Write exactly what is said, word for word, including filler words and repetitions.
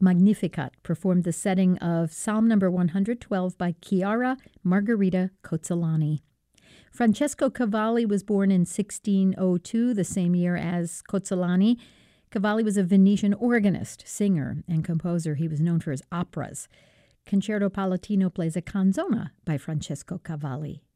Magnificat performed the setting of Psalm number one hundred twelve by Chiara Margherita Cozzolani. Francesco Cavalli was born in sixteen oh two, the same year as Cozzolani. Cavalli was a Venetian organist, singer, and composer. He was known for his operas. Concerto Palatino plays a canzona by Francesco Cavalli.